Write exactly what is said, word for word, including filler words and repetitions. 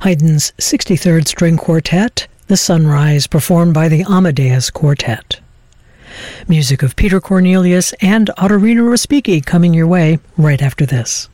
Haydn's sixty-third String Quartet, The Sunrise, performed by the Amadeus Quartet. Music of Peter Cornelius and Ottorino Respighi coming your way right after this.